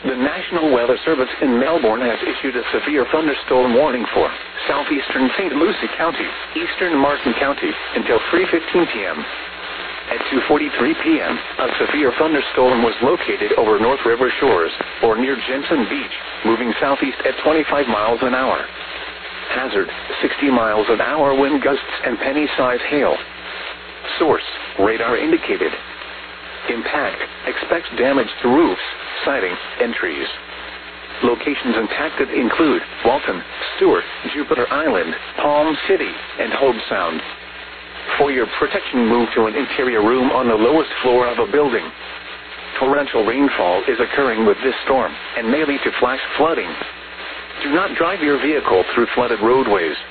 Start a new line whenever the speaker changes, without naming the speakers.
The National Weather Service in Melbourne has issued a severe thunderstorm warning for southeastern St. Lucie County, eastern Martin County, until 3:15 p.m. At 2:43 p.m., a severe thunderstorm was located over North River Shores, or near Jensen Beach, moving southeast at 25 miles an hour. Hazard, 60 miles an hour wind gusts and penny-size hail. Source, radar indicated. Impact, expect damage to roofs, siding, and trees. Locations impacted include Walton, Stewart, Jupiter Island, Palm City, and Hobe Sound. For your protection, move to an interior room on the lowest floor of a building. Torrential rainfall is occurring with this storm and may lead to flash flooding. Do not drive your vehicle through flooded roadways.